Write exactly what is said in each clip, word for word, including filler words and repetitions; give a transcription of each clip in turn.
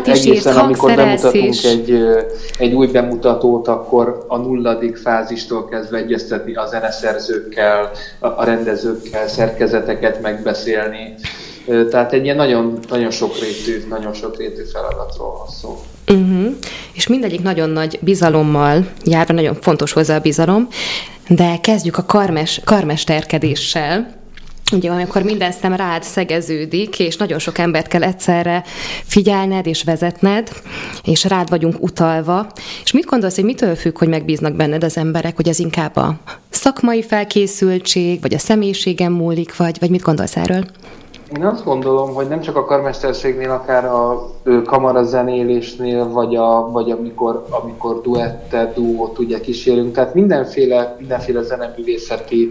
Dalt is írsz, amikor bemutatunk is. egy, egy új bemutatót, akkor a nulladik fázistól kezdve egyeztetni a zeneszerzőkkel, a rendezőkkel, szerkezeteket megbeszélni. Tehát egy ilyen nagyon, nagyon sokrétű, nagyon sokrétű feladatról van szó. Uh-huh. És mindegyik nagyon nagy bizalommal jár, nagyon fontos hozzá a bizalom, de kezdjük a karmes, karmesterkedéssel. Ugye, amikor minden szem rád szegeződik, és nagyon sok embert kell egyszerre figyelned és vezetned, és rád vagyunk utalva. És mit gondolsz, hogy mitől függ, hogy megbíznak benned az emberek, hogy ez inkább a szakmai felkészültség, vagy a személyiségem múlik, vagy, vagy mit gondolsz erről? Én azt gondolom, hogy nem csak a karmesterségnél, akár a kamarazenélésnél, vagy, a, vagy amikor, amikor duettet, duót ugye kísérünk, tehát mindenféle, mindenféle zeneművészeti,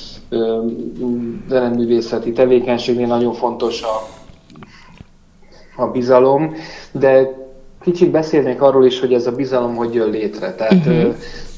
zeneművészeti tevékenységnél nagyon fontos a, a bizalom, de kicsit beszélnék arról is, hogy ez a bizalom hogy jön létre. Tehát uh-huh.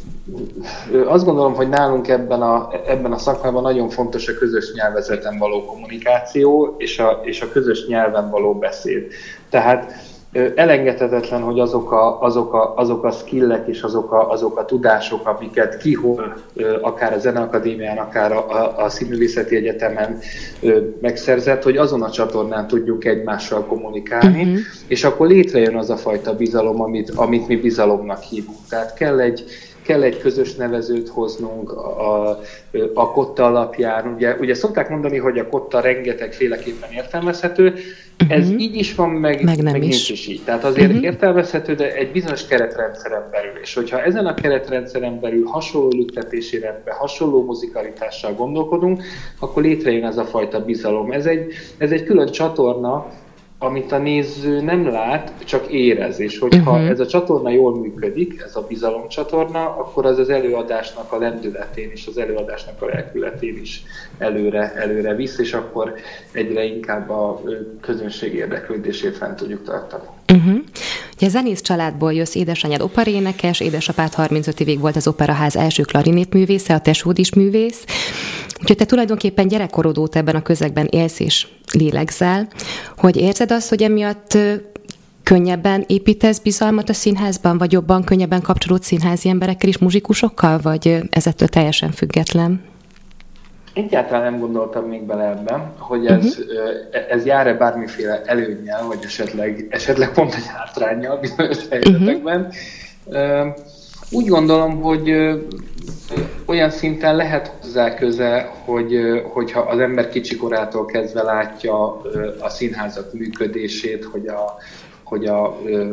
azt gondolom, hogy nálunk ebben a, ebben a szakmában nagyon fontos a közös nyelvezeten való kommunikáció, és a, és a közös nyelven való beszéd. Tehát elengedhetetlen, hogy azok a, azok a, azok a skillek és azok a, azok a tudások, amiket kihol, akár a Zeneakadémián, akár a, a, a Színművészeti Egyetemen megszerzett, hogy azon a csatornán tudjuk egymással kommunikálni, uh-huh. és akkor létrejön az a fajta bizalom, amit, amit mi bizalomnak hívunk. Tehát kell egy kell egy közös nevezőt hoznunk a, a kotta alapján. Ugye, ugye szokták mondani, hogy a kotta rengetegféleképpen értelmezhető, uh-huh. ez így is van, meg, meg, nem meg is. Nincs is így. Tehát azért uh-huh. értelmezhető, de egy bizonyos keretrendszeren belül. És hogyha ezen a keretrendszeren belül hasonló lüktetési rendben, hasonló muzikalitással gondolkodunk, akkor létrejön ez a fajta bizalom. Ez egy, ez egy külön csatorna, amit a néző nem lát, csak érez. És hogyha uh-huh. ez a csatorna jól működik, ez a bizalomcsatorna, akkor az az előadásnak a lendületén és az előadásnak a lelkületén is előre, előre visz, és akkor egyre inkább a közönség érdeklődését fent tudjuk tartani. Uh-huh. Ugye zenész családból jössz, édesanyád operaénekes, édesapád harmincöt évig volt az Operaház első klarinétművésze, a tesód is művész. Úgyhogy te tulajdonképpen gyerekkorod óta ebben a közegben élsz és lélegzel, hogy érzed azt, hogy emiatt könnyebben építesz bizalmat a színházban, vagy jobban, könnyebben kapcsolódsz színházi emberekkel és muzsikusokkal, vagy ez ettől teljesen független? Egyáltalán nem gondoltam még bele ebben, hogy ez, uh-huh. ez jár-e bármiféle előnnyel, vagy esetleg, esetleg pont egy hátránnyal bizonyos helyzetekben. Uh-huh. Úgy gondolom, hogy olyan szinten lehet hozzá köze, hogy, hogyha az ember kicsikorától kezdve látja a színházak működését, hogy a, hogy a,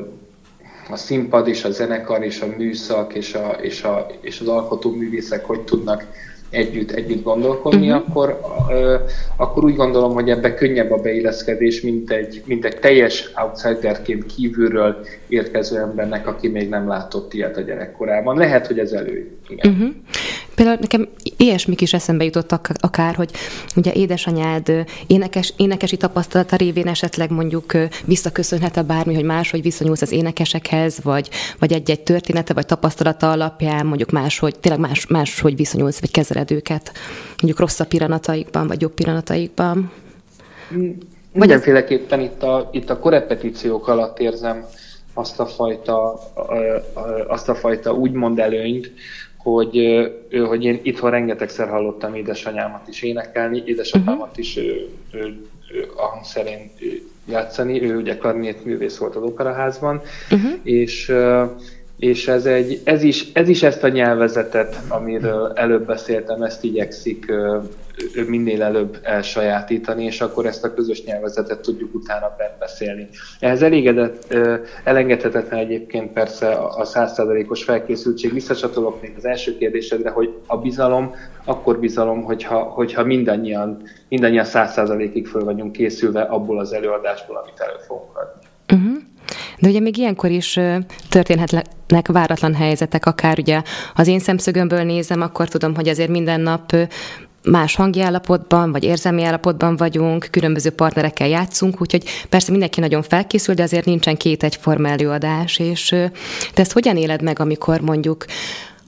a színpad és a zenekar és a műszak és, a, és, a, és az alkotóművészek hogy tudnak együtt, együtt gondolkodni, uh-huh. akkor, uh, akkor úgy gondolom, hogy ebbe könnyebb a beilleszkedés, mint egy, mint egy teljes outsiderként kívülről érkező embernek, aki még nem látott ilyet a gyerekkorában. Lehet, hogy ez elő. Igen. Uh-huh. Például nekem ilyesmik is eszembe jutottak akár, hogy ugye édesanyád énekes, énekesi tapasztalata révén esetleg mondjuk visszaköszönhet-e bármi, hogy máshogy viszonyulsz az énekesekhez, vagy, vagy egy-egy története, vagy tapasztalata alapján mondjuk máshogy, tényleg más, máshogy viszonyulsz, vagy kezeled őket, mondjuk rosszabb pillanataikban, vagy jobb pillanataikban. Mindenféleképpen itt a, itt a korrepetíciók alatt érzem azt a fajta, azt a fajta úgymond előnyt, hogy, hogy én itthon rengetegszer hallottam édesanyámat is énekelni, édesapámat uh-huh. is ő, ő, ő, a hangszerén játszani, ő ugye klarinétművész volt az Operaházban, uh-huh. és, és ez, egy, ez, is, ez is ezt a nyelvezetet, amiről előbb beszéltem, ezt igyekszik minél előbb elsajátítani, és akkor ezt a közös nyelvezetet tudjuk utána beszélni. Ehhez elégedett, elengedhetetlen egyébként persze a száz százalékos felkészültség. Visszacsatolok még az első kérdésedre, hogy a bizalom, akkor bizalom, hogyha, hogyha mindannyian, mindannyian száz százalékig föl vagyunk készülve abból az előadásból, amit elő fogunk adni. Uh-huh. De ugye még ilyenkor is történhetnek váratlan helyzetek, akár ugye az én szemszögömből nézem, akkor tudom, hogy azért minden nap más hangi állapotban, vagy érzelmi állapotban vagyunk, különböző partnerekkel játszunk, úgyhogy persze mindenki nagyon felkészül, de azért nincsen két egyforma előadás, és te ezt hogyan éled meg, amikor mondjuk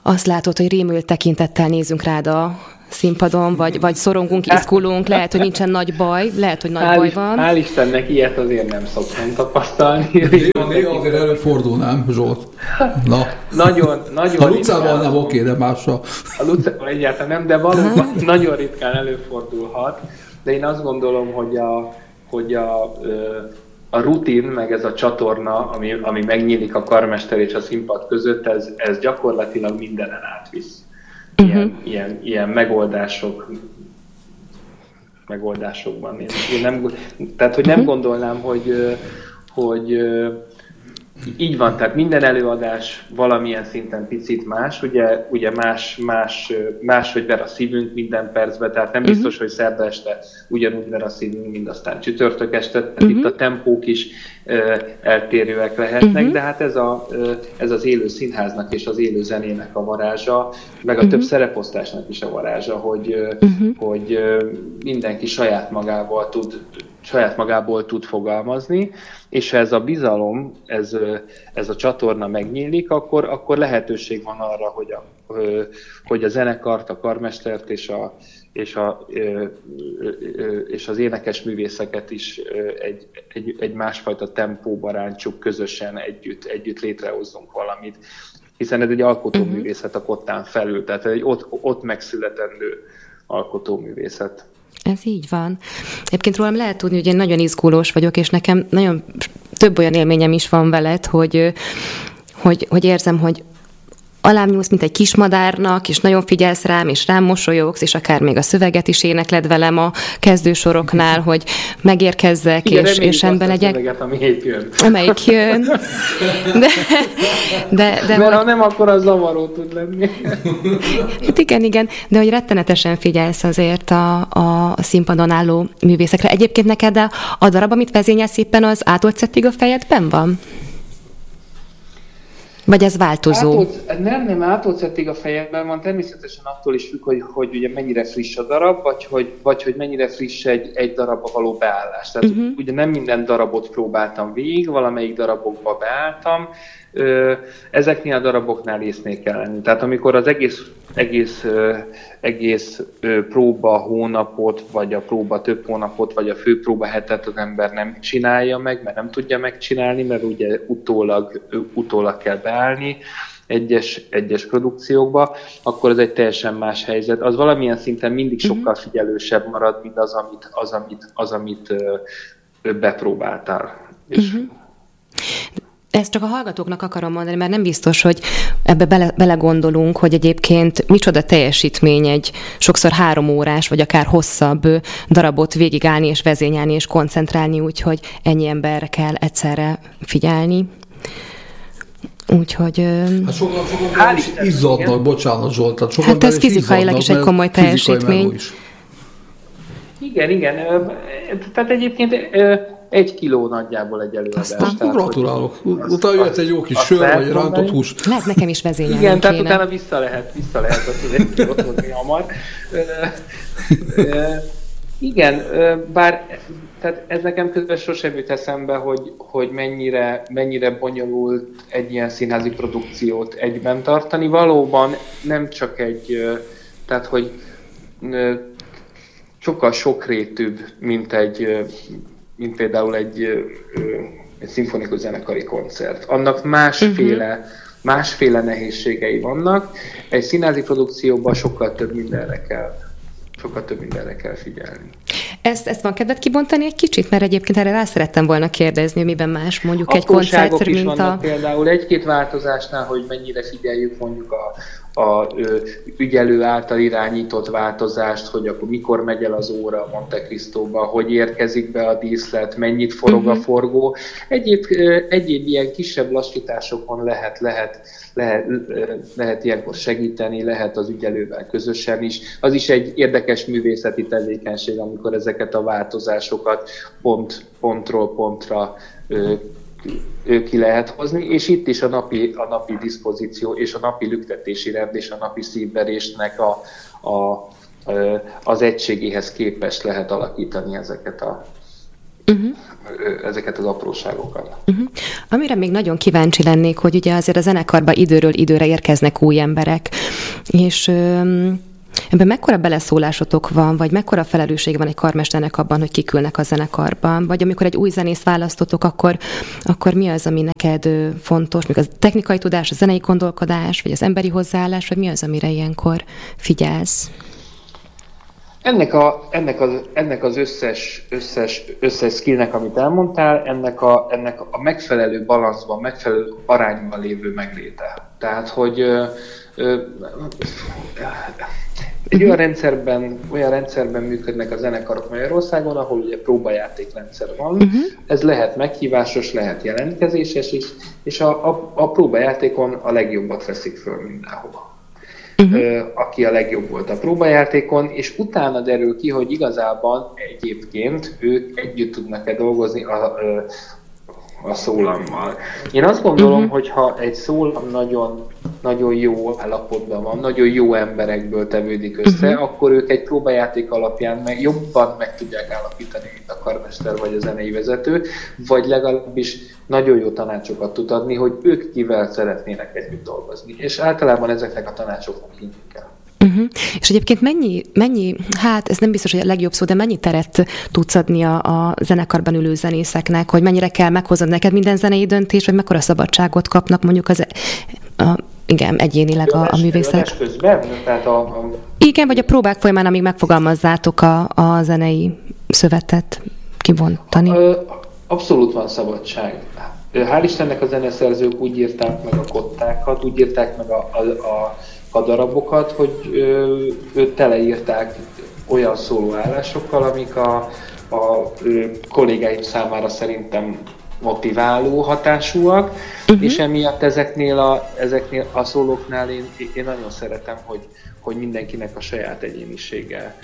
azt látod, hogy rémült tekintettel nézünk rád a színpadon, vagy, vagy szorongunk, izgulunk, lehet, hogy nincsen nagy baj, lehet, hogy nagy hál baj is, van. Hál' Istennek ilyet azért nem szoktam tapasztalni. Néha azért előfordul, nem, Zsolt? Na. Nagyon, nagyon a Lucával nem oké, de mással. A Lucával egyáltalán nem, de valóban nagyon ritkán előfordulhat. De én azt gondolom, hogy a, hogy a, a rutin, meg ez a csatorna, ami, ami megnyílik a karmester és a színpad között, ez, ez gyakorlatilag mindenen átvisz. Ilyen, uh-huh. ilyen, ilyen megoldások, megoldásokban. Én, én nem, tehát, hogy nem uh-huh. gondolnám, hogy, hogy így van, tehát minden előadás valamilyen szinten picit más, ugye, ugye más, más, más, hogy ver a szívünk minden percben, tehát nem biztos, uh-huh. hogy szerda este ugyanúgy ver a szívünk, mint aztán csütörtök este, tehát uh-huh. itt a tempók is uh, eltérőek lehetnek, uh-huh. de hát ez, a, uh, ez az élő színháznak és az élő zenének a varázsa, meg a uh-huh. több szereposztásnak is a varázsa, hogy, uh-huh. hogy uh, mindenki saját magával tud saját magából tud fogalmazni, és ha ez a bizalom, ez, ez a csatorna megnyílik, akkor, akkor lehetőség van arra, hogy a, hogy a zenekart, a karmestert és, a, és, a, és az énekes művészeket is egy, egy, egy másfajta tempóba rántsuk, közösen együtt, együtt létrehozzunk valamit. Hiszen ez egy alkotóművészet a kottán felül, tehát egy ott, ott megszületendő alkotóművészet. Ez így van. Egyébként rólam lehet tudni, hogy én nagyon izgulós vagyok, és nekem nagyon több olyan élményem is van veled, hogy, hogy, hogy érzem, hogy alám nyúlsz, mint egy kismadárnak, és nagyon figyelsz rám, és rám mosolyogsz, és akár még a szöveget is énekled velem a kezdősoroknál, hogy megérkezzek, igen, és, és rendben legyek. Szöveget, amelyik jön. Amelyik jön. De, de, de Mert hogy... ha nem, akkor az zavaró tud lenni. Hát igen, igen, de hogy rettenetesen figyelsz azért a, a színpadon álló művészekre. Egyébként neked a, a darab, amit vezényelsz éppen, az átolt szettig a fejedben van? Vagy ez változó? Átolt, nem, nem, átolt szettig a fejedben van, természetesen attól is függ, hogy, hogy ugye mennyire friss a darab, vagy hogy, vagy hogy mennyire friss egy, egy darabba való beállás. Tehát uh-huh. ugye nem minden darabot próbáltam végig, valamelyik darabokba beálltam, ezeknél a daraboknál észnél kell lenni. Tehát amikor az egész, egész, egész próba hónapot, vagy a próba több hónapot, vagy a főpróba hetet az ember nem csinálja meg, mert nem tudja megcsinálni, mert ugye utólag, utólag kell beállni egyes, egyes produkciókba, akkor ez egy teljesen más helyzet. Az valamilyen szinten mindig sokkal figyelősebb marad, mint az, amit, az, amit, az, amit bepróbáltál. És uh-huh. Ezt csak a hallgatóknak akarom mondani, mert nem biztos, hogy ebbe bele, belegondolunk, hogy egyébként micsoda teljesítmény egy sokszor három órás, vagy akár hosszabb darabot végigállni és vezényelni és koncentrálni, úgyhogy ennyi emberre kell egyszerre figyelni. Úgyhogy... Hát sokan, sokan is izzadnak, bocsánat Zsolt. Tehát hát ez fizikailag is egy komoly teljesítmény. Igen, igen. Tehát egyébként... Egy kiló nagyjából egy előadás. Aztán gratulálok. Utána jöhet egy jó kis sör, vagy rántott hús. Lehet nekem is vezényelni. Igen, tehát utána vissza lehet, vissza lehet azt egy kilót hozni hamar. Igen, bár tehát ez nekem közben sosem jut eszembe, hogy, hogy mennyire, mennyire bonyolult egy ilyen színházi produkciót egyben tartani. Valóban nem csak egy, tehát hogy sokkal sokrétűbb, mint egy mint például egy, egy szimfonikus zenekari koncert. Annak másféle, uh-huh. másféle nehézségei vannak. Egy színházi produkcióban sokkal több mindenre kell, sokkal több mindenre kell figyelni. Ezt, ezt van kedved kibontani egy kicsit? Mert egyébként erre rá szerettem volna kérdezni, hogy miben más mondjuk egy koncert, mint a... vannak például egy-két változásnál, hogy mennyire figyeljük mondjuk a a ö, ügyelő által irányított változást, hogy akkor mikor megy el az óra a Monte Cristóba, hogy érkezik be a díszlet, mennyit forog uh-huh. a forgó. Egyéb, ö, egyéb ilyen kisebb lassításokon lehet, lehet, lehet, lehet ilyenkor segíteni, lehet az ügyelővel közösen is. Az is egy érdekes művészeti tevékenység, amikor ezeket a változásokat pont, pontról pontra ö, ki lehet hozni, és itt is a napi, a napi diszpozíció és a napi lüktetési rend és a napi szívverésnek a, a, az egységéhez képest lehet alakítani ezeket a, uh-huh. ezeket az apróságokat. Uh-huh. Amire még nagyon kíváncsi lennék, hogy ugye azért a zenekarba időről időre érkeznek új emberek, és öm, ebben mekkora beleszólásotok van, vagy mekkora felelősség van egy karmesternek abban, hogy kik ülnek a zenekarban? Vagy amikor egy új zenészt választotok, akkor, akkor mi az, ami neked fontos? Még a technikai tudás, a zenei gondolkodás, vagy az emberi hozzáállás, vagy mi az, amire ilyenkor figyelsz? Ennek, a, ennek, az, ennek az összes, összes, összes skillnek, amit elmondtál, ennek a, ennek a megfelelő balanszban, megfelelő arányban lévő megléte. Tehát, hogy ö, ö, egy olyan rendszerben, olyan rendszerben működnek a zenekarok Magyarországon, ahol ugye próbajátékrendszer van. Uh-huh. Ez lehet meghívásos, lehet jelentkezéses is, és a, a, a próbajátékon a legjobbat veszik föl mindenhova. Uh-huh. Aki a legjobb volt a próbajátékon, és utána derül ki, hogy igazából egyébként ők együtt tudnak-e dolgozni a, a szólammal. Én azt gondolom, uh-huh. hogy ha egy szólam nagyon, nagyon jó állapotban van, nagyon jó emberekből tevődik össze, uh-huh. akkor ők egy próbajáték alapján meg, jobban meg tudják állapítani, mint a karmester vagy a zenei vezető, vagy legalábbis nagyon jó tanácsokat tud adni, hogy ők kivel szeretnének együtt dolgozni. És általában ezeknek a tanácsoknak hinni kell. Uh-huh. És egyébként mennyi, mennyi, hát ez nem biztos, hogy a legjobb szó, de mennyi teret tudsz adni a, a zenekarban ülő zenészeknek, hogy mennyire kell meghoznod neked minden zenei döntés, vagy mekkora szabadságot kapnak mondjuk az, a, igen, egyénileg a, a művészek? Közben? Tehát a, a... Igen, vagy a próbák folyamán, amíg megfogalmazzátok a, a zenei szövetet kibontani. A, Abszolút van szabadság. Hál' Istennek a zeneszerzők úgy írták meg a kottákat, úgy írták meg a, a, a, a darabokat, hogy ő, teleírták olyan szólóállásokkal, amik a, a kollégáim számára szerintem motiváló hatásúak, uh-huh. és emiatt ezeknél a, ezeknél a szólóknál én, én nagyon szeretem, hogy, hogy mindenkinek a saját egyénisége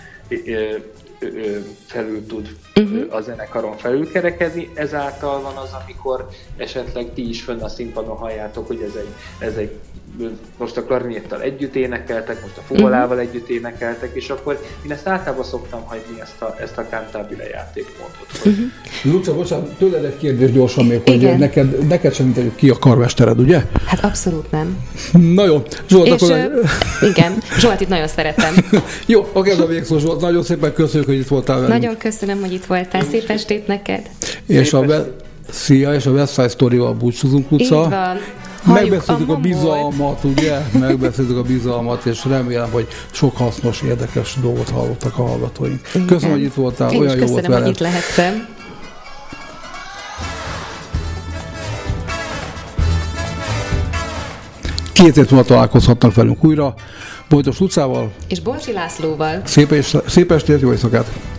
felül tud uh-huh. a zenekaron felülkerekedni. Ezáltal van az, amikor esetleg ti is fönn a színpadon halljátok, hogy ez egy, ez egy most a klarinéttal együtt énekeltek, most a fuvolával uh-huh. együtt énekeltek, és akkor én ezt általában szoktam hagyni, ezt a, ezt a cantabile játékmódot. Uh-huh. Luca, bocsánat, tőled egy kérdés gyorsan még, hogy igen. neked, neked sem mint ki a karmestered, ugye? Hát abszolút nem. Na jó, Zsolt, és akkor... Ö, igen, Zsolt itt nagyon szeretem. Jó, oké, ez a végszó, Zsolt, nagyon szépen köszönjük, hogy itt voltál velünk. Nagyon köszönöm, hogy itt voltál, szép estét neked. És a, ve- Szia, és a West Side Story-val búcsúzunk, Luca. Így van. Megbeszéltük a, a bizalmat, ugye? Megbeszéltük a bizalmat, és remélem, hogy sok hasznos, érdekes dolgot hallottak a hallgatóink. Igen. Köszönöm, hogy itt voltál, én olyan jó volt veled. Köszönöm, hogy itt lehettem. Két hét múlva találkozhatnak velünk újra. Bojtos Lucával. És Borsi Lászlóval. Szép, és, szép estét, jó éjszakát!